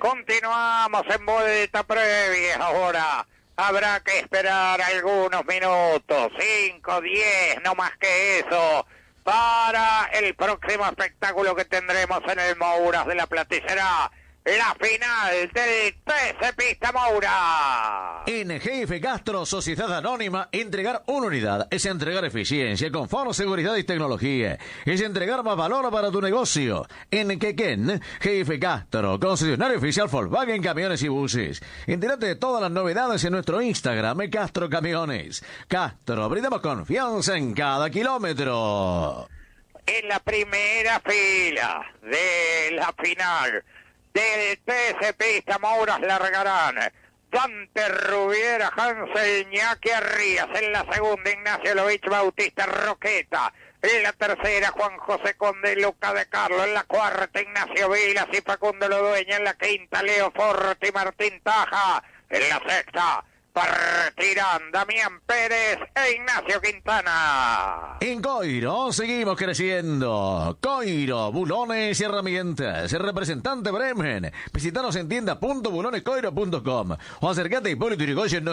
Continuamos en vuelta previa ahora. Habrá que esperar algunos minutos, 5, 10, no más que eso, para el próximo espectáculo que tendremos en el Mouras de la Plata. Y será la final del TC Pista Moura. En GF Gastro, Sociedad Anónima, entregar una unidad es entregar eficiencia, confort, seguridad y tecnología. Es entregar más valor para tu negocio. En Quequén, GF Gastro, concesionario oficial Volkswagen Camiones y Buses. Entérate de todas las novedades en nuestro Instagram, Castro Camiones. Castro, brindamos confianza en cada kilómetro. En la primera fila de la final del TC Pista Mouras largarán Dante Rubiera, Hansel Iñaki Arrías. En la segunda, Ignacio Lovich Bautista Roqueta. En la tercera, Juan José Conde, Luca de Carlos. En la cuarta, Ignacio Vilas y Facundo Lodueña. En la quinta, Leo Forti y Martín Taja. En la sexta, partirán Damián Pérez e Ignacio Quintana. En Coiro seguimos creciendo. Coiro, bulones y herramientas. Representante Bremen. Visítanos en tienda.bulonescoiro.com o acércate a Hipólito Yrigoyen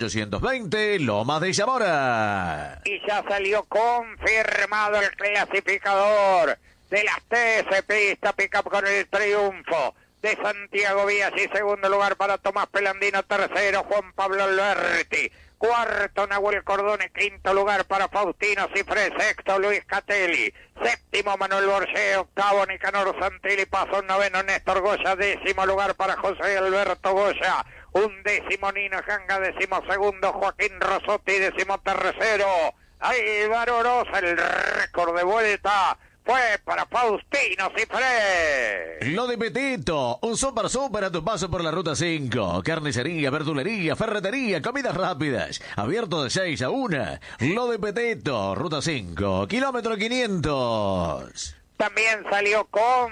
9820, Lomas de Zamora. Y ya salió confirmado el clasificador de las TC Pista Pickup con el triunfo de Santiago Vías y segundo lugar para Tomás Pelandino, tercero Juan Pablo Alberti, cuarto Nahuel Cordone, quinto lugar para Faustino Cifré, sexto Luis Catelli, séptimo Manuel Borges, octavo Nicanor Santilli, pasó noveno Néstor Goya, décimo lugar para José Alberto Goya, undécimo Nino Janga, décimo segundo Joaquín Rosotti, décimo tercero Álvaro Oroza. El récord de vuelta fue para Faustino Cifré. Lo de Petito, un super a tu paso por la Ruta 5. Carnicería, verdulería, ferretería, comidas rápidas. Abierto de 6 a 1. Lo de Petito, Ruta 5, kilómetro 500. También salió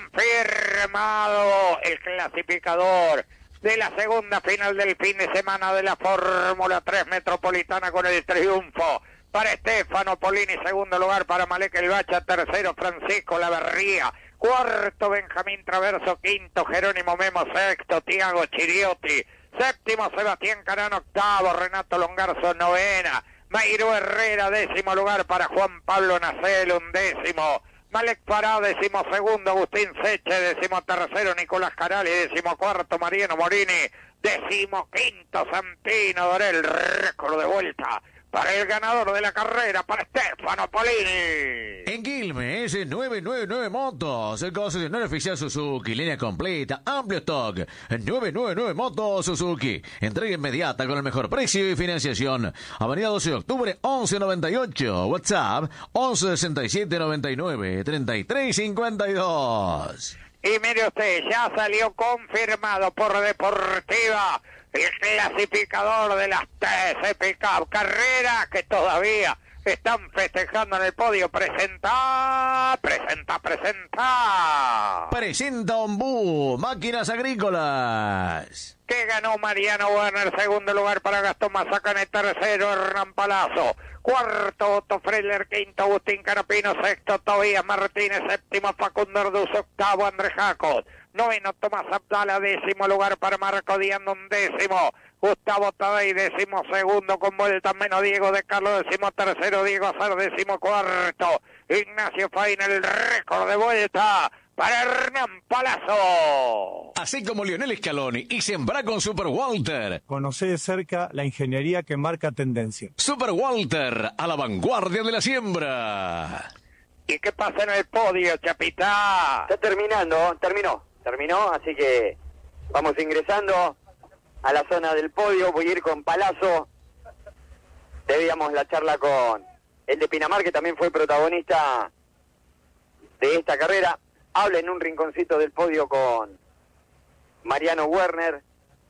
confirmado el clasificador de la segunda final del fin de semana de la Fórmula 3 Metropolitana con el triunfo para Stefano Polini, segundo lugar para Malek El Bacha, tercero Francisco Laverría, cuarto Benjamín Traverso, quinto Jerónimo Memo, sexto Tiago Chiriotti, séptimo Sebastián Carano, octavo Renato Longarzo, novena Mayro Herrera, décimo lugar para Juan Pablo Nacel, undécimo Malek Pará, décimo segundo Agustín Seche, décimo tercero Nicolás Carali, décimo cuarto Mariano Morini, décimo quinto Santino Dorel. Récord de vuelta para el ganador de la carrera, para Stefano Polini. En Quilmes, 999 Motos, el concesionario oficial Suzuki, línea completa, amplio stock. 999 Motos Suzuki, entrega inmediata con el mejor precio y financiación. Avenida 12 de octubre, 1198, WhatsApp, 1167993352. Y mire usted, ya salió confirmado por Deportiva el clasificador de las TC Pickup, carrera que todavía están festejando en el podio. Presenta Ombú, máquinas agrícolas. Que ganó Mariano Werner, segundo lugar para Gastón Mazacane, tercero Hernán Palazzo, cuarto Otto Freiler, quinto Agustín Carapino, sexto Tobías Martínez, séptimo Facundo Arduz, octavo Andrés Jacos, noveno Tomás Abdala, décimo lugar para Marco Diando, undécimo Gustavo Tadei, décimo segundo con vuelta menos Diego de Carlos, décimo tercero Diego Azar, décimo cuarto Ignacio Faina. El récord de vuelta para Hernán Palazzo. Así como Lionel Scaloni y sembra con Super Walter. Conocé de cerca la ingeniería que marca tendencia. Super Walter, a la vanguardia de la siembra. ¿Y qué pasa en el podio, Chapita? Está terminó, así que vamos ingresando a la zona del podio. Voy a ir con Palazzo. Debíamos la charla con el de Pinamar, que también fue protagonista de esta carrera. Habla en un rinconcito del podio con Mariano Werner.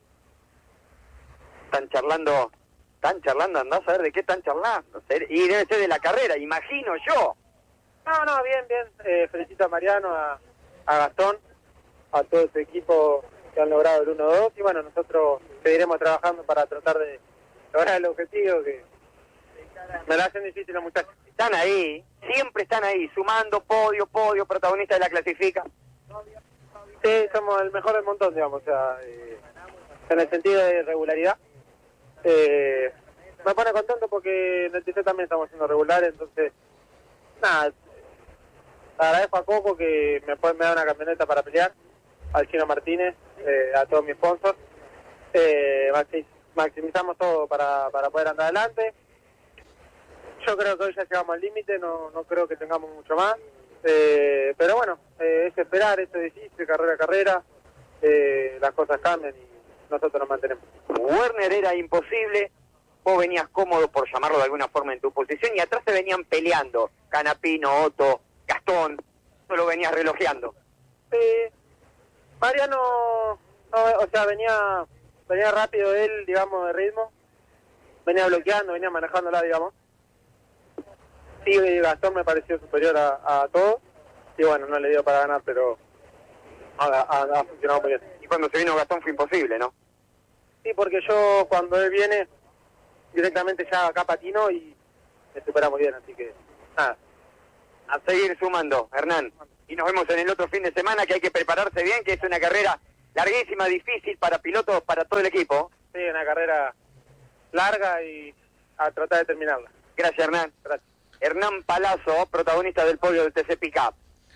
Están charlando, andás a ver de qué están charlando. Y debe ser de la carrera, imagino yo. No, bien. Felicito a Mariano, a Gastón, a todo este equipo que han logrado el 1-2. Y bueno, nosotros seguiremos trabajando para tratar de lograr el objetivo, que me la hacen difícil los muchachos. Están ahí, siempre están ahí, sumando podio, protagonista de la clasifica. Sí, somos el mejor del montón, digamos, o sea, en el sentido de regularidad. Me pone contento porque en el TC también estamos siendo regulares, entonces, nada, agradezco a Coco que me da una camioneta para pelear, al Chino Martínez, a todos mis sponsors. Maximizamos todo para poder andar adelante. Yo creo que hoy ya llegamos al límite, no creo que tengamos mucho más. Pero bueno, es esperar, esto es difícil, carrera a carrera, las cosas cambian y nosotros nos mantenemos. Werner era imposible, vos venías cómodo, por llamarlo de alguna forma, en tu posición, y atrás se venían peleando, Canapino, Otto, Gastón, tú lo venías relojeando. Mariano, o sea, venía rápido él, digamos, de ritmo, venía bloqueando, venía manejándola, digamos. Sí, Gastón me pareció superior a todos, y bueno, no le dio para ganar, pero ha funcionado muy bien. Y cuando se vino Gastón fue imposible, ¿no? Sí, porque yo cuando él viene, directamente ya acá patino y me supera muy bien, así que nada. A seguir sumando, Hernán. Y nos vemos en el otro fin de semana, que hay que prepararse bien, que es una carrera larguísima, difícil para pilotos, para todo el equipo. Sí, una carrera larga y a tratar de terminarla. Gracias, Hernán. Gracias. Hernán Palazzo, protagonista del podio del TC Pickup.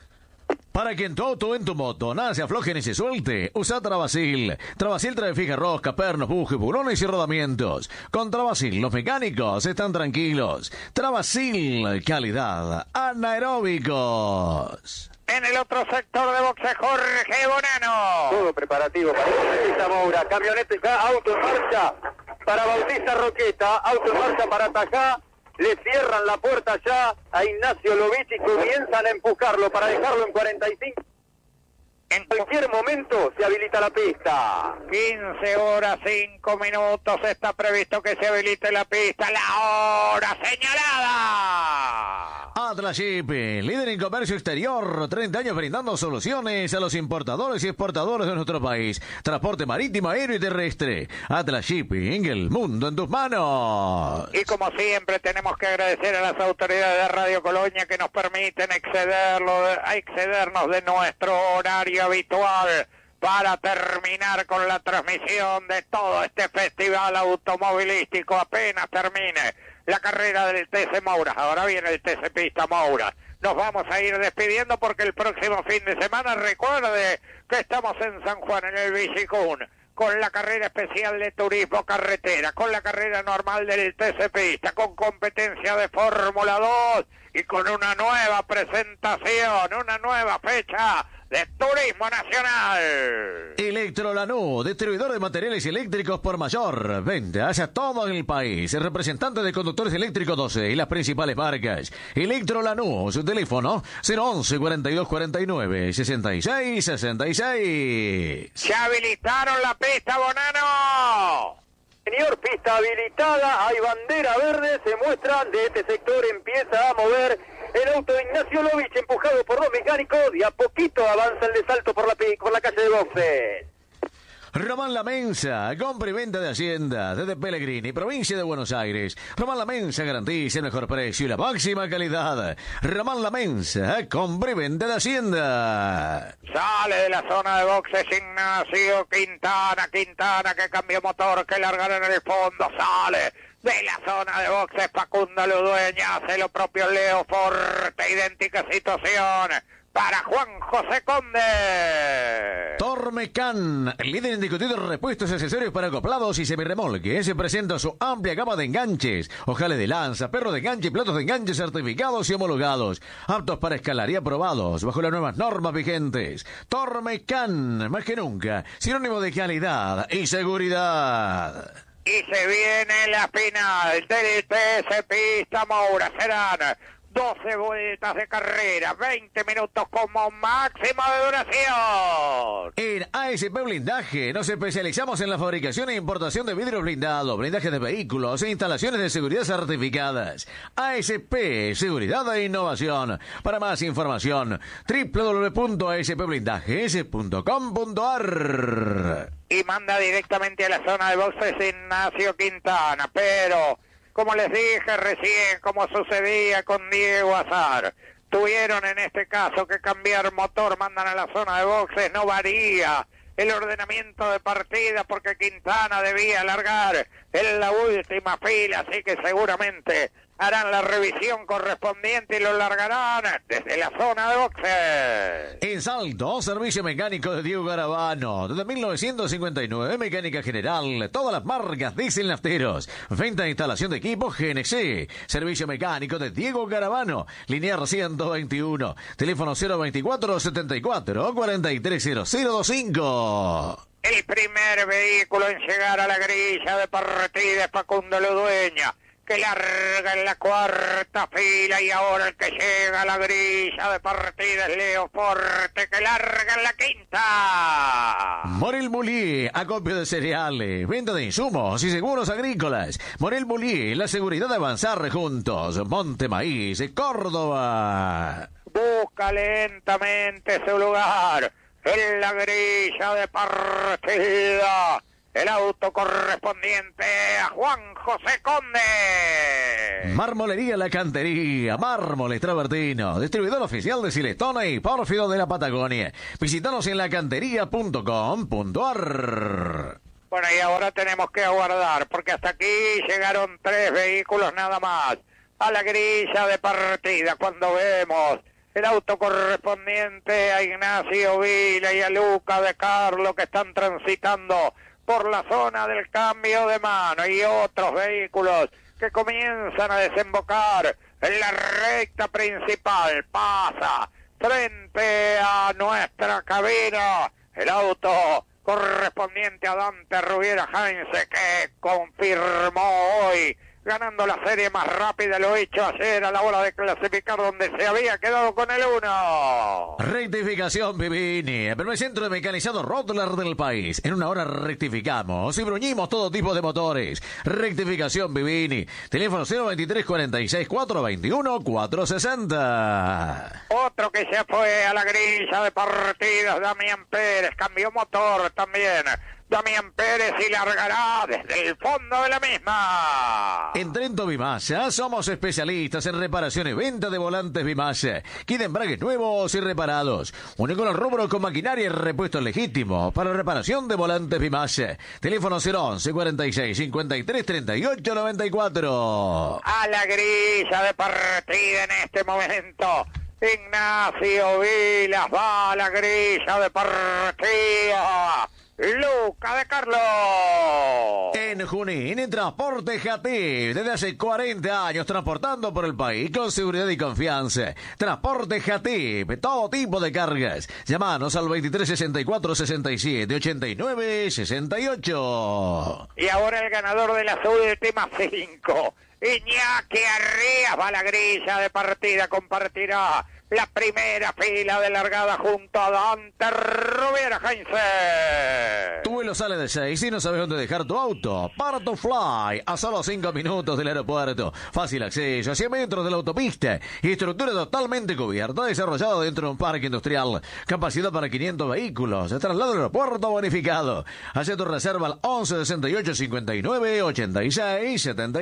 Para que en tu auto o en tu moto nada se afloje ni se suelte, usa Travasil. Travasil trae fija rosca, pernos, buje, bulones y rodamientos. Con Travasil los mecánicos están tranquilos. Travasil, calidad, anaeróbicos. En el otro sector de boxe, Jorge Bonano. Todo preparativo para Bautista Moura. Camioneta, auto en marcha para Bautista Roqueta. Auto en marcha para Tajá. Le cierran la puerta ya a Ignacio Lovich y comienzan a empujarlo para dejarlo en 45. En cualquier momento se habilita la pista. 15 horas 5 minutos está previsto que se habilite la pista. La hora señalada. Atlas Shipping, líder en comercio exterior, 30 años brindando soluciones a los importadores y exportadores de nuestro país. Transporte marítimo, aéreo y terrestre. Atlas Shipping, el mundo en tus manos. Y como siempre tenemos que agradecer a las autoridades de Radio Colonia que nos permiten excedernos de nuestro horario habitual para terminar con la transmisión de todo este festival automovilístico. Apenas termine la carrera del TC Moura, ahora viene el TC Pista Moura. Nos vamos a ir despidiendo porque el próximo fin de semana, recuerde que estamos en San Juan, en el Bicicún, con la carrera especial de turismo carretera, con la carrera normal del TC Pista, con competencia de Fórmula 2 y con una nueva presentación, una nueva fecha de turismo nacional. Electrolanú, distribuidor de materiales eléctricos por mayor. Ventas a todo el país. El representante de conductores eléctricos 12 y las principales marcas. Electrolanú, su teléfono 011 42 49 66 66. Se habilitaron la pista, Bonano. Señor, pista habilitada, hay bandera verde, se muestra de este sector, empieza a mover el auto de Ignacio Lovich, empujado por los mecánicos, y a poquito avanza el de salto por la calle de boxes. Román La Mensa, compra y venta de Hacienda, desde Pellegrini, provincia de Buenos Aires. Román La Mensa garantiza el mejor precio y la máxima calidad. Román La Mensa, compra y venta de Hacienda. Sale de la zona de boxes Ignacio Quintana que cambió motor, que largaron en el fondo, sale de la zona de boxes Facundo Ludueña, hace lo propio Leo Forte, idéntica situación para Juan José Conde. Tormecan, el líder indiscutido de repuestos y accesorios para acoplados y semirremolques, se presenta su amplia gama de enganches, ojales de lanza, perros de enganche y platos de enganche certificados y homologados, aptos para escalar y aprobados bajo las nuevas normas vigentes. Tormecan, más que nunca, sinónimo de calidad y seguridad. Y se viene la final del TC Pista Moura. Serán 12 vueltas de carrera, 20 minutos como máximo de duración. En ASP Blindaje nos especializamos en la fabricación e importación de vidrio blindado, blindaje de vehículos e instalaciones de seguridad certificadas. ASP, seguridad e innovación. Para más información, www.aspblindajes.com.ar. Y manda directamente a la zona de boxes Ignacio Quintana, pero como les dije recién, como sucedía con Diego Azar, tuvieron en este caso que cambiar motor, mandan a la zona de boxes, no varía el ordenamiento de partida porque Quintana debía alargar en la última fila, así que seguramente harán la revisión correspondiente y lo largarán desde la zona de boxes. En Salto, servicio mecánico de Diego Garabano. Desde 1959, mecánica general, todas las marcas diésel nafteros. Venta e instalación de equipos GNC. Servicio mecánico de Diego Garabano. Linear 121. Teléfono 024 74 430025. El primer vehículo en llegar a la grilla de partida es Facundo Ludueña, que larga en la cuarta fila, y ahora el que llega a la grilla de partida es Leo Forte, que larga en la quinta. Morel Bullier, acopio de cereales, venta de insumos y seguros agrícolas. Morel Bullier, la seguridad de avanzar juntos. Monte Maíz, Córdoba. Busca lentamente su lugar en la grilla de partida el auto correspondiente a Juan José Conde. Marmolería La Cantería, mármoles travertino, distribuidor oficial de Silestona y Pórfido de la Patagonia. Visítanos en lacantería.com.ar. Bueno, y ahora tenemos que aguardar, porque hasta aquí llegaron 3 vehículos nada más a la grilla de partida. Cuando vemos el auto correspondiente a Ignacio Vila y a Luca de Carlo, que están transitando por la zona del cambio de mano, y otros vehículos que comienzan a desembocar en la recta principal, pasa frente a nuestra cabina el auto correspondiente a Dante Rubiera Heinze, que confirmó hoy ganando la serie más rápida, lo hecho ayer a la hora de clasificar, donde se había quedado con el 1. Rectificación Vivini, el primer centro de mecanizado Rottler del país. En una hora rectificamos y bruñimos todo tipo de motores. Rectificación Vivini, teléfono 023 46 421 460. Otro que se fue a la grilla de partidas, Damián Pérez, cambió motor también Damián Pérez, y largará desde el fondo de la misma. En Trento Bimasa somos especialistas en reparación y venta de volantes Bimasa, kit de embragues nuevos y reparados. Único en el rubro con maquinaria y repuestos legítimos para reparación de volantes Bimasa. Teléfono 011 46 53 38 94. A la grilla de partida en este momento Ignacio Vilas va a la grilla de partida. Luca de Carlos. En Junín, en Transporte Jatip, desde hace 40 años transportando por el país con seguridad y confianza. Transporte Jatip, todo tipo de cargas. Llámanos al 23 64 67 89 68. Y ahora el ganador de las últimas 5, Iñaki Arrías, va a la grilla de partida, compartirá la primera fila de largada junto a Dante Rubiera Heinze. Tu vuelo sale de 6 y no sabes dónde dejar tu auto. Parto Fly, a solo 5 minutos del aeropuerto. Fácil acceso, a 100 metros de la autopista. Estructura totalmente cubierta, desarrollada dentro de un parque industrial. Capacidad para 500 vehículos. Traslado al aeropuerto bonificado. Hace tu reserva al 11 68 59 86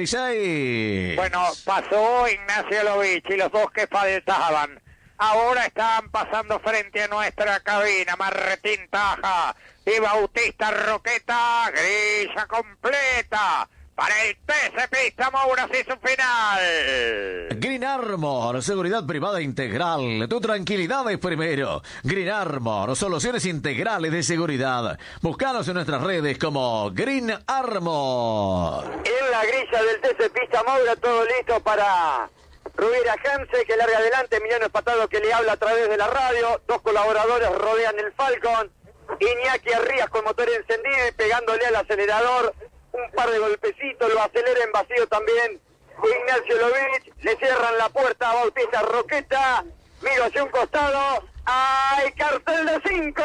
76. Bueno, pasó Ignacio Lovich y los dos que faltaban ahora están pasando frente a nuestra cabina. Martín Taja y Bautista Roqueta, grilla completa para el TC Pista Mouras y su final. Green Armor, seguridad privada integral. Tu tranquilidad es primero. Green Armor, soluciones integrales de seguridad. Búscanos en nuestras redes como Green Armor. En la grilla del TC Pista Mouras, todo listo para Rubiera Heinze, que larga adelante. Emiliano Espatado, que le habla a través de la radio. 2 colaboradores rodean el Falcon. Iñaki Arrías con motor encendido y pegándole al acelerador. Un par de golpecitos, lo acelera en vacío también Ignacio Lovich. Le cierran la puerta a Bautista Roqueta. Miro hacia un costado. ¡Ay, cartel de 5!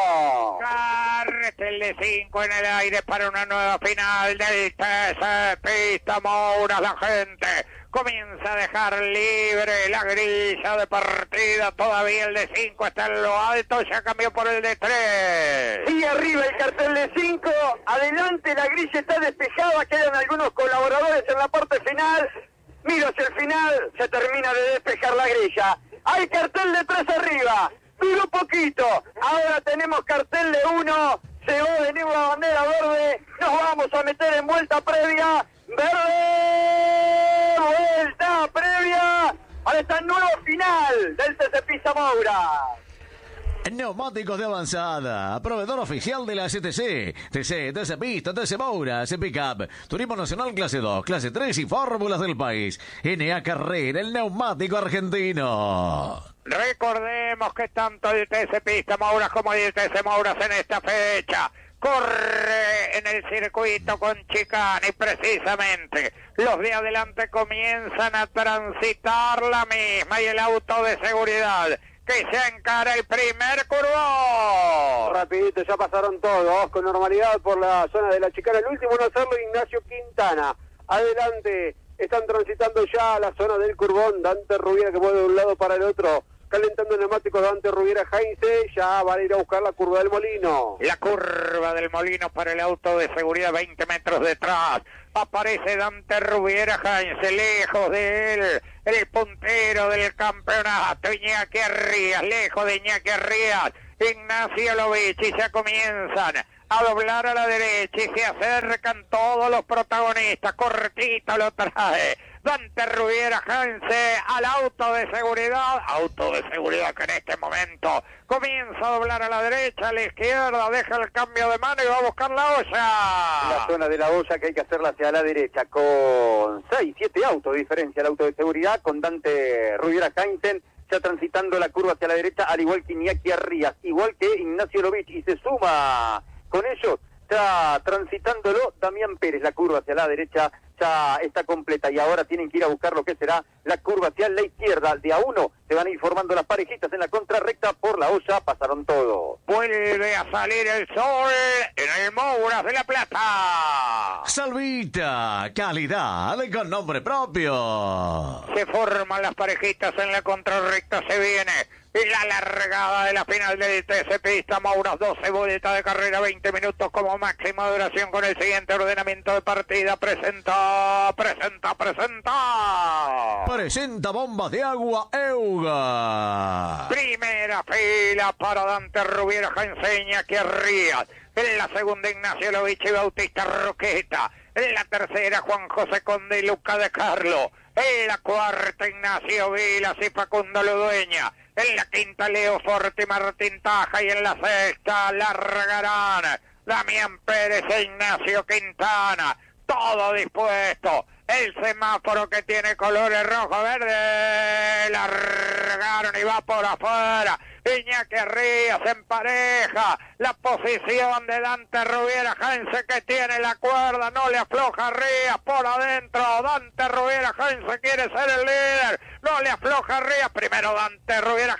Cartel de 5 en el aire para una nueva final del TC Pista Mouras. La gente comienza a dejar libre la grilla de partida. Todavía el de 5 está en lo alto, ya cambió por el de 3. Y arriba el cartel de 5. Adelante, la grilla está despejada. Quedan algunos colaboradores en la parte final. Miro hacia el final, se termina de despejar la grilla. Hay cartel de 3 arriba. Duró poquito. Ahora tenemos cartel de 1. Llegó de nuevo la bandera verde. Nos vamos a meter en vuelta previa. Verde. Vuelta previa para esta nueva final del TC Pista Moura. Neumáticos de avanzada, proveedor oficial de la CTC, TC Pista, TC Moura, C Pickup, Turismo Nacional Clase 2, Clase 3 y Fórmulas del país. NA Carrera, el neumático argentino. Recordemos que tanto el TC Pista Moura como el TC Moura en esta fecha corre en el circuito con chicane y precisamente los de adelante comienzan a transitar la misma y el auto de seguridad que se encara el primer curvón. Rapidito, ya pasaron todos con normalidad por la zona de la chicana. El último en hacerlo, Ignacio Quintana. Adelante, están transitando ya la zona del curvón. Dante Rubiera que mueve de un lado para el otro. Calentando el neumático Dante Rubiera Heinze, ya van a ir a buscar la curva del Molino. La curva del Molino para el auto de seguridad, 20 metros detrás. Aparece Dante Rubiera Heinze, lejos de él, el puntero del campeonato, Iñaki Arrías, lejos de Iñaki Arrías, Ignacio Lovich, y ya comienzan a doblar a la derecha y se acercan todos los protagonistas. Cortito lo trae Dante Rubiera Heinze al auto de seguridad que en este momento comienza a doblar a la derecha, a la izquierda, deja el cambio de mano y va a buscar la olla. La zona de la olla que hay que hacerla hacia la derecha, con 6, 7 autos de diferencia, el auto de seguridad, con Dante Rubiera Heinze ya transitando la curva hacia la derecha, al igual que Iñaki Arrías, igual que Ignacio Lovich, y se suma con ellos, está transitándolo Damián Pérez, la curva hacia la derecha ya está completa y ahora tienen que ir a buscar lo que será la curva hacia la izquierda. De a uno se van a ir formando las parejitas en la contrarrecta por la olla, pasaron todo. Vuelve a salir el sol en el Mouras de la Plata. Salvita, calidad con nombre propio. Se forman las parejitas en la contrarrecta, se viene la largada de la final del TC Pista Moura, 12 vueltas de carrera, 20 minutos como máxima duración con el siguiente ordenamiento de partida. Presenta bombas de agua Euga. Primera fila para Dante Rubiera Heinze, Iñaki Arrías. En la segunda Ignacio Lovich y Bautista Roqueta. En la tercera Juan José Conde y Luca de Carlo. En la cuarta Ignacio Vilas y Facundo Ludueña. En la quinta Leo Forti y Martín Taja. Y en la sexta largarán Damián Pérez e Ignacio Quintana. Todo dispuesto. El semáforo que tiene colores rojo, verde. Largaron y va por afuera. Iñaki Arrías en pareja. La posición de Dante Rubiera Heinze que tiene la cuerda. No le afloja Arrías por adentro. Dante Rubiera Heinze quiere ser el líder. No le afloja Arrías. Primero Dante Rubiera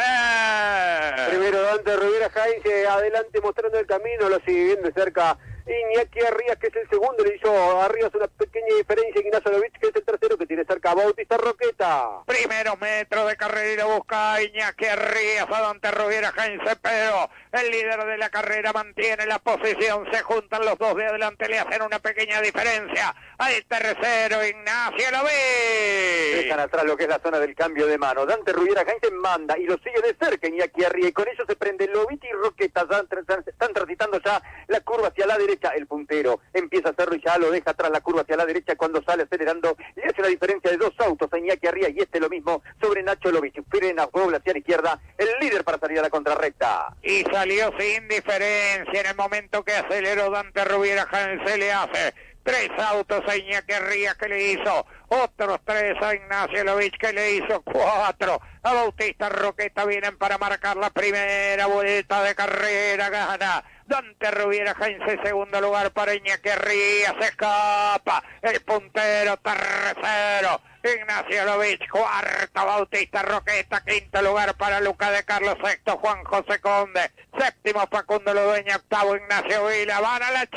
Heinze. Primero Dante Rubiera Heinze adelante mostrando el camino. Lo sigue bien de cerca Iñaki Arrías, que es el segundo, le hizo a Arrías una pequeña diferencia. Ignacio Lovich, que es el tercero, que tiene cerca a Bautista Roqueta. Primeros metros de carrera y lo busca Iñaki Arrías a Dante Rubiera Heinze, pero el líder de la carrera mantiene la posición. Se juntan los dos de adelante, le hacen una pequeña diferencia al tercero, Ignacio Lovich. Dejan atrás lo que es la zona del cambio de mano. Dante Rubiera Heinze manda y lo sigue de cerca Iñaki Arrías, y con ello se prende Lovich y Roqueta. Están transitando ya la curva hacia la derecha. El puntero empieza a hacerlo y ya lo deja atrás la curva hacia la derecha cuando sale acelerando. Le hace la diferencia de 2 autos a Iñaki Arrías, y lo mismo sobre Nacho Lovich. Frena, dobla hacia la izquierda, el líder para salir a la contrarrecta. Y salió sin diferencia en el momento que aceleró Dante Rubiera Heinze. Le hace 3 autos a Iñaki Arrías, que le hizo otros 3 a Ignacio Lovich, que le hizo 4 a Bautista Roqueta. Vienen para marcar la primera vuelta de carrera. Gana Dante Rubiera Heinze, segundo lugar para Iñaki Arrías. Se escapa el puntero, tercero Ignacio Lovich, cuarto Bautista Roqueta, quinto lugar para Luca de Carlos, sexto Juan José Conde, séptimo Facundo Ludueña, octavo Ignacio Vila. Van a la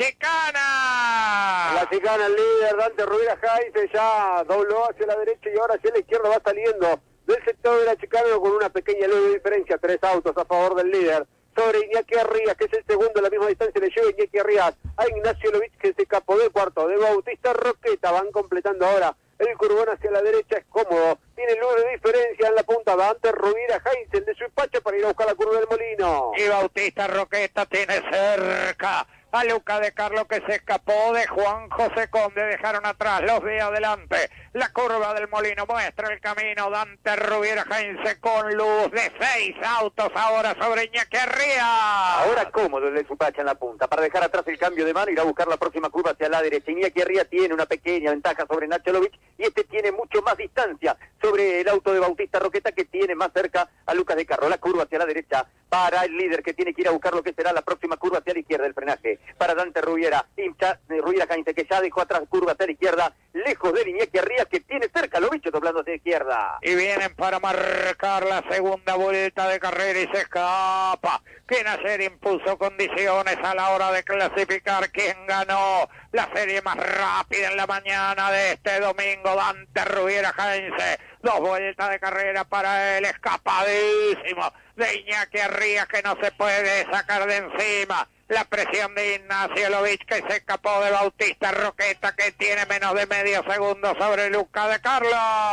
chicana. La chicana, el líder Dante Rubiera Heinze ya dobló hacia la derecha y ahora hacia la izquierda va saliendo del sector de la chicana con una pequeña leve diferencia. 3 autos a favor del líder sobre Iñaki Arrías, que es el segundo. A la misma distancia le lleva Iñaki Arrías a Ignacio Lovich, que se escapó de cuarto de Bautista Roqueta. Van completando ahora el curvón hacia la derecha, es cómodo, tiene tiene luz de diferencia en la punta. Dante Rovira Heinze de Suipacha para ir a buscar la curva del Molino. Y Bautista Roqueta tiene cerca a Luca de Carlo, que se escapó de Juan José Conde. Dejaron atrás los de adelante. La curva del Molino muestra el camino. Dante Rovira Heinze con luz de 6 autos ahora sobre Iñaki Arrías. Ahora cómodo el de Suipacha en la punta para dejar atrás el cambio de mano, ir a buscar la próxima curva hacia la derecha. Iñaki Arrías tiene una pequeña ventaja sobre Nacho Lovich y este tiene mucho más distancia sobre el auto de Bautista Roqueta, que tiene más cerca a Lucas de Carlo. La curva hacia la derecha para el líder, que tiene que ir a buscar lo que será la próxima curva hacia la izquierda. El frenaje para Dante Rovira Heinze, que ya dejó atrás curva hacia la izquierda, lejos de Iñaki Arrías, que tiene cerca a Lovich doblando hacia la izquierda. Y vienen para marcar la segunda vuelta de carrera y se escapa. Quien ayer impuso condiciones a la hora de clasificar, quien ganó la serie más rápida en la mañana de este domingo, Dante Rovira Heinze. 2 vueltas de carrera para él, escapadísimo de Iñaki Arrías, que no se puede sacar de encima la presión de Ignacio Lovich, que se escapó de Bautista Roqueta, que tiene menos de medio segundo sobre Luca de Carlo.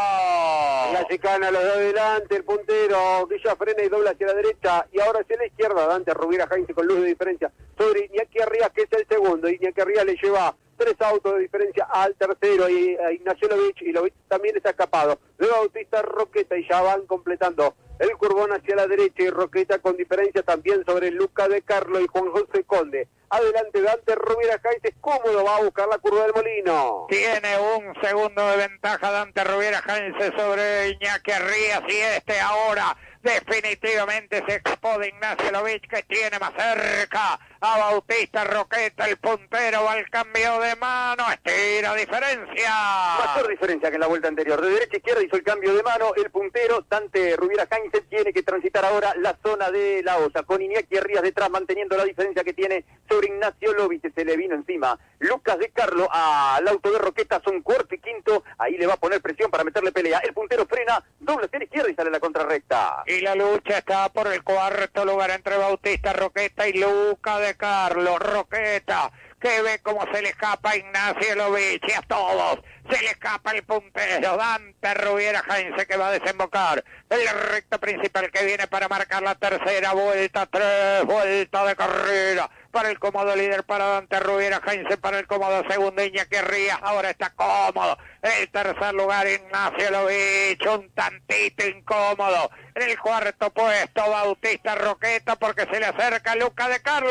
La chicana, los de adelante, el puntero, Villa frena y dobla hacia la derecha, y ahora hacia la izquierda, Dante Rovira Heinze con luz de diferencia sobre Iñaki Arrías, que es el segundo. Iñaki Arrías le lleva 3 autos de diferencia al tercero, y a Ignacio Lovich, y Lovich también está escapado de Bautista Roqueta, y ya van completando el curvón hacia la derecha, y Roqueta con diferencia también sobre Luca de Carlo y Juan José Conde. Adelante Dante Rovira Heinze, cómodo, va a buscar la curva del Molino. Tiene 1 segundo de ventaja Dante Rovira Heinze sobre Iñaki Arrías, y este ahora definitivamente se escapó de Ignacio Lovich, que tiene más cerca a Bautista Roqueta. El puntero va al cambio de mano, estira diferencia. Mayor diferencia que en la vuelta anterior. De derecha a izquierda hizo el cambio de mano el puntero. Dante Rovira Heinze tiene que transitar ahora la zona de la Osa, con Iñaki Arrías detrás, manteniendo la diferencia que tiene sobre Ignacio Lovich. Se le vino encima Lucas de Carlo al auto de Roqueta, son cuarto y quinto. Ahí le va a poner presión para meterle pelea. El puntero frena, dobla hacia la izquierda y sale a la contrarrecta. Y la lucha está por el cuarto lugar entre Bautista Roqueta y Luca de Carlo. Roqueta, que ve cómo se le escapa a Ignacio Lovich, y a todos se le escapa el puntero Dante Rovira Heinze, que va a desembocar en la recta principal, que viene para marcar la tercera vuelta. 3 vueltas de carrera para el cómodo líder, para Dante Rovira Heinze, para el cómodo segundo Iñaki Arrías. Ahora está cómodo el tercer lugar Ignacio Lovich, un tantito incómodo en el cuarto puesto Bautista Roqueta, porque se le acerca Luca de Carlo.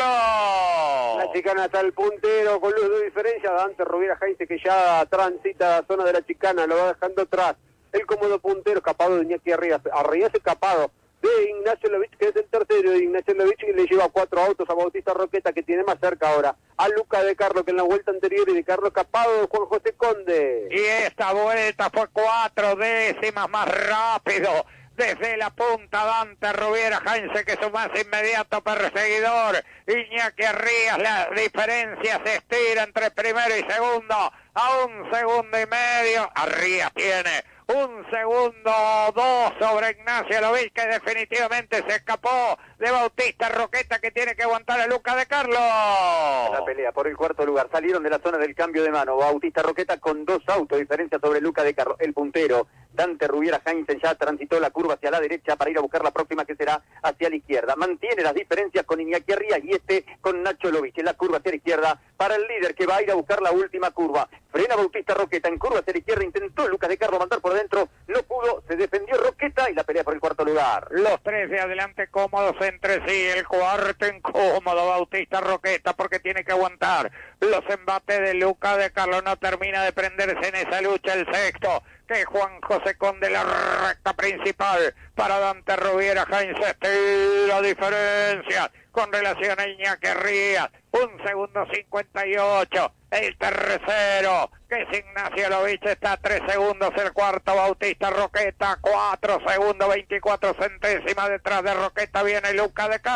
La chicana está el puntero con luz de diferencia. Dante Rovira Heinze, que ya transita la zona de la chicana, lo va dejando atrás. El cómodo puntero, escapado de Iñaki Arrías. Arrías escapado de Ignacio Lovich, que es el tercero de Ignacio Lovich, y le lleva 4 autos a Bautista Roqueta, que tiene más cerca ahora a Luca de Carlo, que en la vuelta anterior, y de Carlo escapado de Juan José Conde. Y esta vuelta fue 4 décimas más rápido desde la punta Dante Rovira Heinze, que es su más inmediato perseguidor. Iñaki Arrías, la diferencia se estira entre primero y segundo a 1 segundo y medio. Arrías tiene 1 segundo 2 sobre Ignacio Lovich, que definitivamente se escapó de Bautista Roqueta, que tiene que aguantar a Luca de Carlo. La pelea por el cuarto lugar. Salieron de la zona del cambio de mano Bautista Roqueta con 2 autos, diferencia sobre Luca de Carlo. El puntero Dante Rovira Heinze ya transitó la curva hacia la derecha para ir a buscar la próxima, que será hacia la izquierda. Mantiene las diferencias con Iñaki Arrías y este con Nacho Lovich. En la curva hacia la izquierda para el líder, que va a ir a buscar la última curva. Frena Bautista Roqueta en curva hacia la izquierda, intentó Lucas de Carlo mandar por adentro, no pudo, se defendió Roqueta y la pelea por el cuarto lugar. Los 3 de adelante cómodos entre sí, el cuarto incómodo Bautista Roqueta, porque tiene que aguantar los embates de Luca de Carlo. No termina de prenderse en esa lucha el sexto, que es Juan José Conde, la recta principal para Dante Rovira Heinze. Estira diferencia con relación a Iñaki Arrías, 1 segundo 58. El tercero, que es Ignacio Lovich, está a 3 segundos. El cuarto, Bautista Roqueta, 4 segundos 24 centésimas. Detrás de Roqueta viene Luca de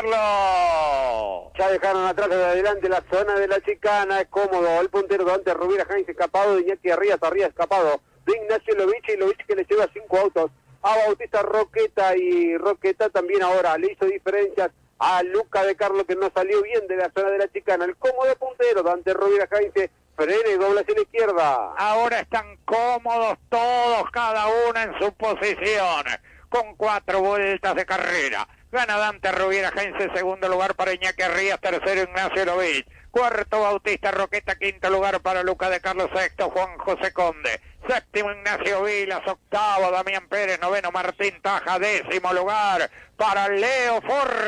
Carlo. Ya dejaron atrás de adelante la zona de la chicana, es cómodo el puntero Dante Rovira Heinze, escapado de Iñaki Arrías escapado de Ignacio Lovich, y Lovich, que le lleva 5 autos a Bautista Roqueta, y Roqueta también ahora le hizo diferencias a Luca de Carlo, que no salió bien de la zona de la chicana. El cómodo puntero Dante Rovira Heinze frena y dobla hacia la izquierda. Ahora están cómodos todos, cada uno en su posición, con 4 vueltas de carrera. Gana Dante Rubiera Heinze, segundo lugar para Iñaki Rías, tercero Ignacio Lovich, cuarto Bautista Roqueta, quinto lugar para Luca de Carlos, sexto Juan José Conde, séptimo Ignacio Vilas, octavo Damián Pérez, noveno Martín Taja, décimo lugar para Leo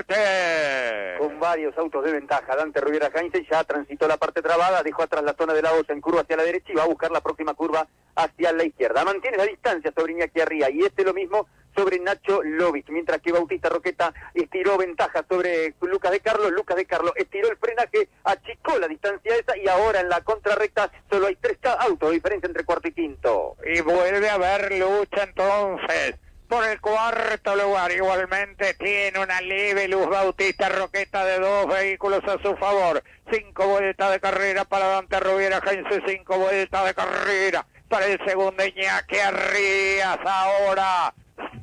Forte. Con varios autos de ventaja, Dante Rubiera Heinze ya transitó la parte trabada, dejó atrás la zona de la Osa en curva hacia la derecha y va a buscar la próxima curva hacia la izquierda. Mantiene la distancia sobre Iñaki Arría y lo mismo sobre Nacho Lovich, mientras que Bautista Roqueta estiró ventaja sobre Lucas de Carlos. Lucas de Carlos estiró el frenaje, achicó la distancia esa y ahora en la contrarrecta solo hay 3 autos de diferencia entre cuarto y quinto. Y vuelve a haber lucha entonces por el cuarto lugar. Igualmente tiene una leve luz Bautista Roqueta de 2 vehículos a su favor. 5 vueltas de carrera para Dante Rubiera Heinze, 5 vueltas de carrera para el segundo Iñaki Arrías. Ahora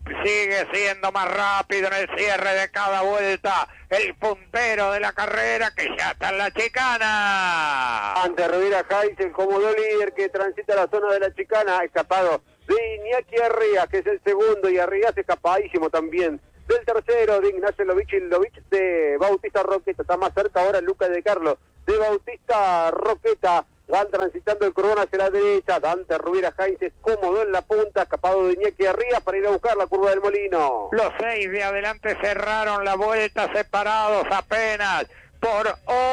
sigue siendo más rápido en el cierre de cada vuelta el puntero de la carrera, que ya está en la chicana. Dante Rubiera Heinze, el cómodo líder que transita la zona de la chicana, escapado de Iñaki Arrías, que es el segundo, y Arrías escapadísimo también del tercero, de Ignacio Lovich, y Lovich de Bautista Roqueta. Está más cerca ahora Lucas de Carlos de Bautista Roqueta. Van transitando el cordón hacia la derecha. Dante Rubiera Heinze cómodo en la punta, escapado de Iñaki Arrías para ir a buscar la curva del Molino. Los 6 de adelante cerraron la vuelta, separados apenas por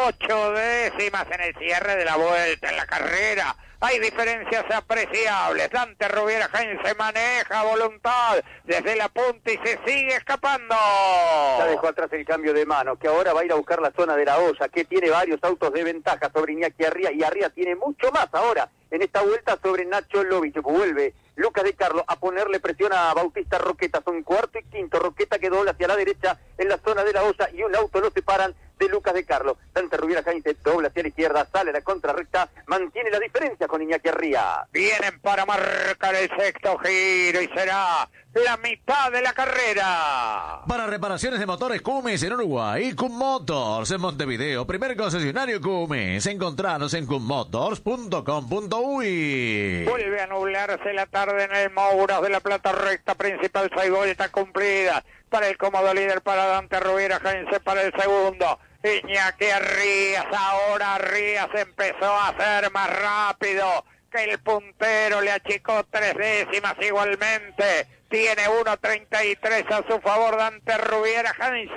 8 décimas en el cierre de la vuelta. En la carrera hay diferencias apreciables. Dante Rubiera Heinze maneja a voluntad desde la punta y se sigue escapando. Ya dejó atrás el cambio de mano, que ahora va a ir a buscar la zona de la olla, que tiene varios autos de ventaja sobre Iñaki Arría, y Arría tiene mucho más ahora en esta vuelta sobre Nacho Lovich. Vuelve Lucas de Carlos a ponerle presión a Bautista Roqueta. Son cuarto y quinto. Roqueta que dobla hacia la derecha en la zona de la olla y un auto lo separan de Lucas de Carlos. Dante Rubiera Heinze dobla hacia la izquierda, sale a la contrarrecta, mantiene la diferencia con Iñaki Arría. Vienen para marcar el sexto giro y será la mitad de la carrera. Para reparaciones de motores Cummins en Uruguay, Cum Motors en Montevideo, primer concesionario Cummins. Encontranos en cummotors.com.uy. Vuelve a nublarse la tarde en el Mouras de la Plata, recta principal, 6 vueltas cumplidas para el cómodo líder, para Dante Rubiera Heinze, para el segundo Iñaki Arrías. Ahora Arrías empezó a ser más rápido que el puntero, le achicó 3 décimas igualmente. Tiene 1.33 a su favor Dante Rubiera Heinze.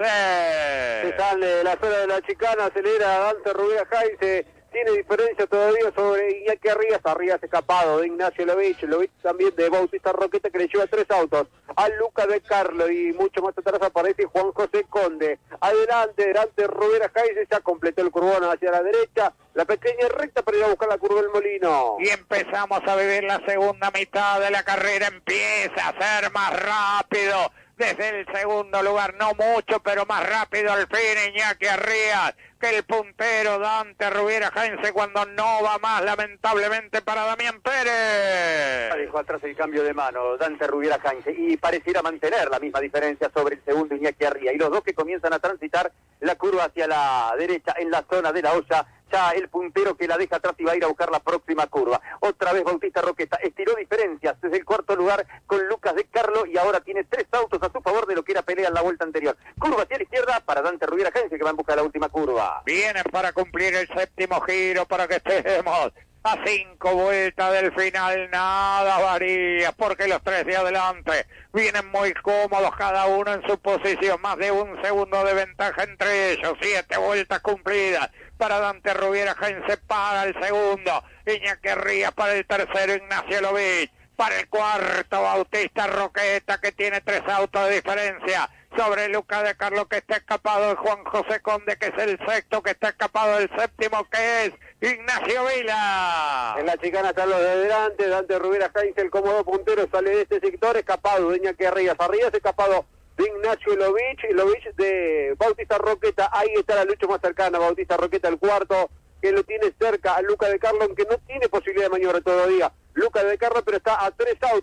Se sale de la zona de la chicana, acelera Dante Rubiera Heinze. Tiene diferencia todavía sobre Iñaki Arrías. Arrías escapado de Ignacio Lovich. Lovich también de Bautista Roqueta, que le lleva 3 autos a Lucas de Carlos, y mucho más atrás aparece Juan José Conde. Adelante, Dante Rubiera Heinze ya completó el curbón hacia la derecha, la pequeña recta para ir a buscar la curva del Molino. Y empezamos a vivir la segunda mitad de la carrera. Empieza a ser más rápido desde el segundo lugar, no mucho, pero más rápido al fin Iñaki Arrías que el puntero Dante Rubiera Heinze, cuando no va más, lamentablemente, para Damián Pérez. Dejó atrás el cambio de mano Dante Rubiera Heinze y pareciera mantener la misma diferencia sobre el segundo Iñaki Arría, y los dos que comienzan a transitar la curva hacia la derecha en la zona de la olla. Ya el puntero que la deja atrás y va a ir a buscar la próxima curva. Otra vez Bautista Roqueta estiró diferencias desde el cuarto lugar con Lucas de Carlos, y ahora tiene 3 autos a su favor de lo que era pelea en la vuelta anterior. Curva hacia la izquierda para Dante Rubiera Heinze, que va en busca de la última curva. Vienen para cumplir el séptimo giro, para que estemos a 5 vueltas del final. Nada varía, porque los 3 de adelante vienen muy cómodos, cada uno en su posición, más de 1 segundo de ventaja entre ellos. 7 vueltas cumplidas para Dante Rubiera Heinze, para el segundo Iñaki Arrías, para el tercero Ignacio Lovich, para el cuarto Bautista Roqueta, que tiene 3 autos de diferencia sobre Lucas de Carlos, que está escapado de Juan José Conde, que es el sexto, que está escapado del séptimo, que es Ignacio Vila. En la chicana están los de adelante. Dante Rubiera Heinze, el cómodo puntero, sale de este sector, escapado de Iñaki Arrías. Arrías escapado de Ignacio Lovich, y Lovich de Bautista Roqueta. Ahí está la lucha más cercana. Bautista Roqueta, el cuarto, que lo tiene cerca a Lucas de Carlos, aunque no tiene posibilidad de maniobra todavía Lucas de Carlos, pero está a 3 autos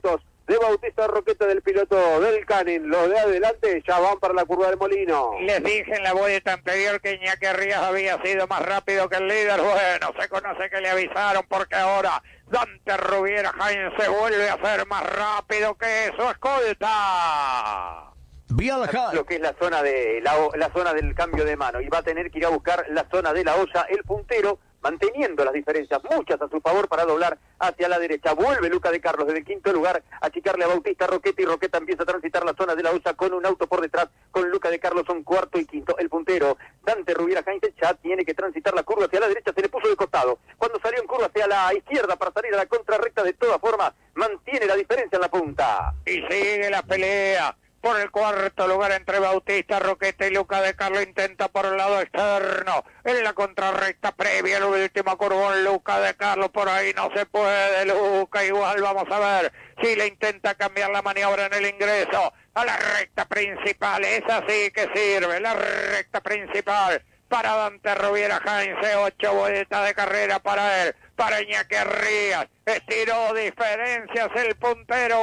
de Bautista Roqueta, del piloto del Canin. Los de adelante ya van para la curva del Molino. Les dije en la vuelta anterior que Iñaki Rías había sido más rápido que el líder. Bueno, se conoce que le avisaron porque ahora Dante Rubiera Heinz se vuelve a ser más rápido que su escolta. Lo que es la zona de la zona del cambio de mano, y va a tener que ir a buscar la zona de la olla el puntero, manteniendo las diferencias, muchas a su favor, para doblar hacia la derecha. Vuelve Luca de Carlos desde el quinto lugar a achicarle a Bautista Roqueta, y Roqueta empieza a transitar la zona de la olla con un auto por detrás, con Luca de Carlos son cuarto y quinto. El puntero, Dante Rubiera Heinz, ya tiene que transitar la curva hacia la derecha, se le puso de costado. Cuando salió en curva hacia la izquierda para salir a la contrarrecta, de todas formas, mantiene la diferencia en la punta. Y sigue la pelea por el cuarto lugar entre Bautista Roqueta y Luca de Carlo. Intenta por el lado externo en la contrarrecta previa al último curvón. Luca de Carlo, por ahí no se puede. Luca igual, vamos a ver si le intenta cambiar la maniobra en el ingreso a la recta principal. Esa sí que sirve, la recta principal para Dante Rubiera Heinz. 8 vueltas de carrera para él, para Iñaki Rías. Estiró diferencias el puntero,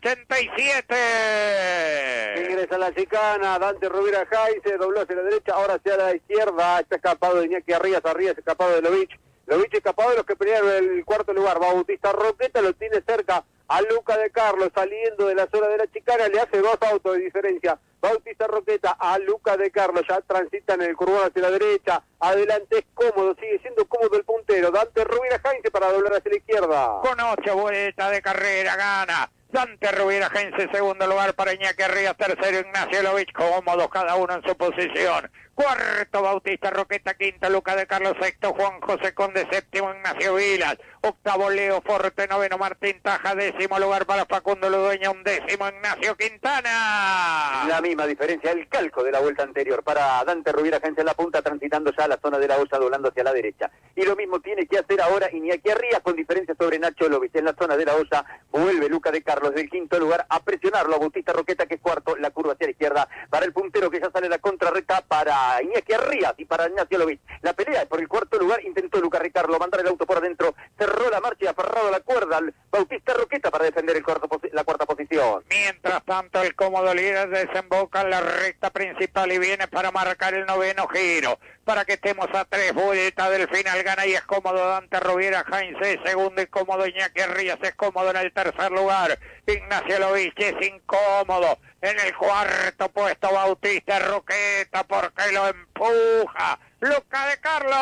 1.87. Ingresa la chicana, Dante Rubiera Heinz se dobló hacia la derecha, ahora hacia la izquierda. Está escapado de Iñaki Rías escapado de Lovich escapado de los que pelearon el cuarto lugar. Bautista Roqueta lo tiene cerca a Luca de Carlos, saliendo de la zona de la chicana, le hace 2 autos de diferencia. Bautista Roqueta a Luca de Carlos, ya transitan en el curvón hacia la derecha, adelante es cómodo, sigue siendo cómodo el puntero. Dante Rubiera Heinz para doblar hacia la izquierda. Con 8 vueltas de carrera gana Dante Rubiera Heinz, segundo lugar para Iñaki Rías, tercero Ignacio Lovich, cómodos cada uno en su posición. Cuarto Bautista Roqueta, quinto Luca de Carlos, sexto Juan José Conde, séptimo Ignacio Vilas, octavo Leo Forte, noveno Martín Taja, décimo lugar para Facundo Ludueña, undécimo Ignacio Quintana. La misma diferencia, el calco de la vuelta anterior para Dante Rubiera Heinz en la punta, transitando ya la zona de la olla, doblando hacia la derecha. Y lo mismo tiene que hacer ahora Iñaki Rías, con diferencia sobre Nacho Lovich. En la zona de la olla vuelve Luca de Carlos del quinto lugar a presionarlo a Bautista Roqueta, que es cuarto, la curva hacia la izquierda para el puntero, que ya sale la contrarrecta para Iñaki Rías y para Ignacio Lovich. La pelea es por el cuarto lugar, intentó Luca Ricardo mandar el auto por adentro, cerró la marcha y aferrado a la cuerda Bautista Roqueta para defender la cuarta posición. Mientras tanto, el cómodo líder desemboca en la recta principal y viene para marcar el noveno giro, para que estemos a 3 vueltas del final. Gana y es cómodo Dante Rubiera Heinz, segundo y cómodo Iñaki Rías, es cómodo en el tercer lugar. Ignacio Lovich es incómodo en el cuarto puesto. Bautista Roqueta, porque lo empuja Luca de Carlos.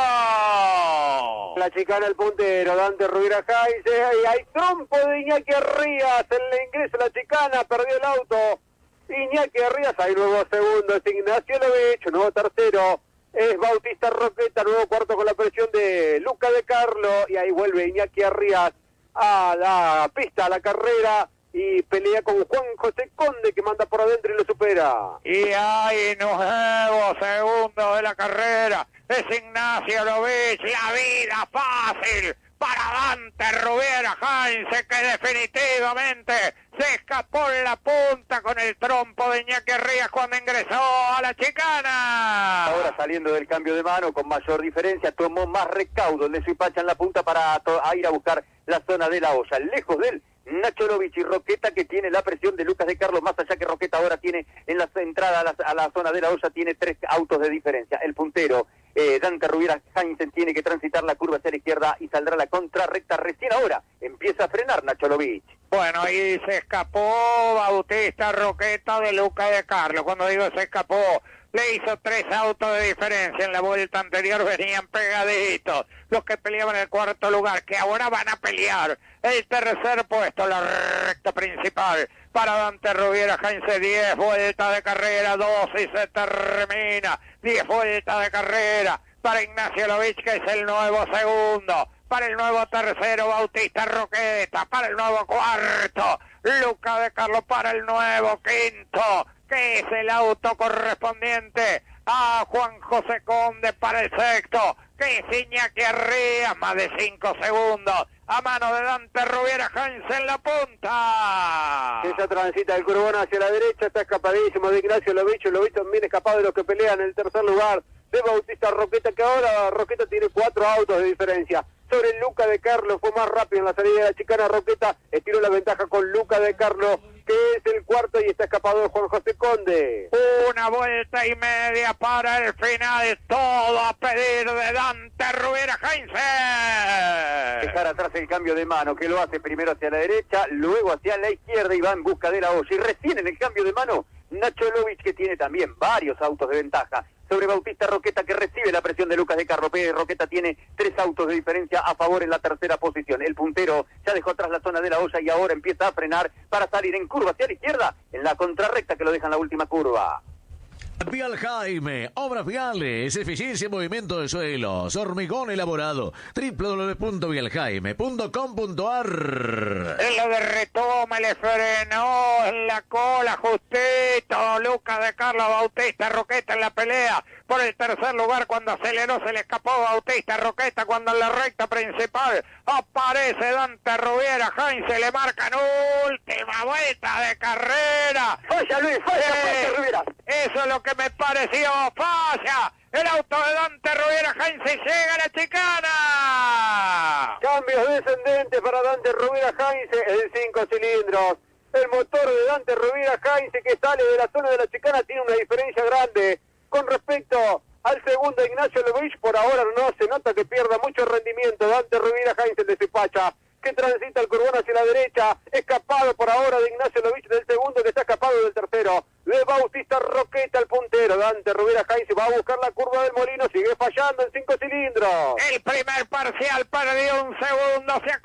La chicana el puntero, Dante Rubiera Heinz, y hay trompo de Iñaki Rías, en el ingreso la chicana, perdió el auto Iñaki Rías, hay nuevo segundo, es Ignacio Lovich, nuevo tercero es Bautista Roqueta, nuevo cuarto con la presión de Luca de Carlo, y ahí vuelve Iñaki Rías a la pista, a la carrera, y pelea con Juan José Conde, que manda por adentro y lo supera. Y hay nuevo segundo de la carrera, es Ignacio Lovich. La vida fácil para Dante Rubiera Heinz, que definitivamente se escapó en la punta con el trompo de Iñaki Rías cuando ingresó a la chicana. Ahora saliendo del cambio de mano con mayor diferencia, tomó más recaudo el de Suipacha en la punta para ir a buscar la zona de la olla. Lejos de él, Nacho Lovich y Roqueta, que tiene la presión de Lucas de Carlos, más allá que Roqueta ahora tiene en la entrada a la zona de la olla, tiene 3 autos de diferencia. El puntero, Dante Rubiera Heinz, tiene que transitar la curva hacia la izquierda y saldrá la contrarrecta. Recién ahora empieza a frenar Nacho Lovich. Bueno, ahí se escapó Bautista Roqueta de Luca de Carlos. Cuando digo se escapó, le hizo 3 autos de diferencia. En la vuelta anterior venían pegaditos los que peleaban el cuarto lugar, que ahora van a pelear el tercer puesto, la recta principal para Dante Rubiera Heinz. 10 vueltas de carrera, 12 y se termina. 10 vueltas de carrera para Ignacio Lovich, que es el nuevo segundo. Para el nuevo tercero, Bautista Roqueta. Para el nuevo cuarto, Luca de Carlos. Para el nuevo quinto, que es el auto correspondiente a Juan José Conde. Para el sexto, que es Iñaki Rías, más de 5 segundos a mano de Dante Rubiera Heinz en la punta. Esa transita el curvón hacia la derecha, está escapadísimo de Ignacio Lovich. Lovich también escapado de los que pelean en el tercer lugar de Bautista Roqueta, que ahora Roqueta tiene 4 autos de diferencia. sobre Luca de Carlo, fue más rápido en la salida de la chicana. Roqueta estiró la ventaja con Luca de Carlo, que es el cuarto, y está escapado de Juan José Conde. Una vuelta y media para el final, todo a pedir de Dante Rubiera Heinze. Dejar atrás el cambio de mano, que lo hace primero hacia la derecha, luego hacia la izquierda y va en busca de la olla. Y recién en el cambio de mano, Nacho Lovich, que tiene también varios autos de ventaja sobre Bautista Roqueta, que recibe la presión de Lucas de Carlo. Pérez Roqueta tiene 3 autos de diferencia a favor en la tercera posición. El puntero ya dejó atrás la zona de la olla y ahora empieza a frenar para salir en curva hacia la izquierda, en la contrarrecta que lo deja en la última curva. Vial Jaime, obras viales, eficiencia en movimiento de suelos, hormigón elaborado, www.vialjaime.com.ar. En lo de retoma le frenó en la cola justito Lucas de Carlo. Bautista Roqueta en la pelea por el tercer lugar. Cuando aceleró se le escapó Bautista Roqueta, cuando en la recta principal aparece Dante Rubiera Heinze, le marcan última vuelta de carrera. ¡Falla, Luis! ¡Falla, Rubiera! Eso es lo que me pareció. ¡Falla! El auto de Dante Rubiera Heinze, llega a la chicana. Cambios descendentes para Dante Rubiera Heinze en 5 cilindros. El motor de Dante Rubiera Heinze, que sale de la zona de la chicana, tiene una diferencia grande con respecto al segundo Ignacio Lovich. Por ahora no se nota que pierda mucho rendimiento Dante Rubiera Heinze, de Cipacha, que transita el curbón hacia la derecha, escapado por ahora de Ignacio Lovich del segundo, que está escapado del tercero, de Bautista Roqueta, el puntero. Dante Rubiera Heinze va a buscar la curva del Molino, sigue fallando en 5 cilindros. El primer parcial perdió un segundo, se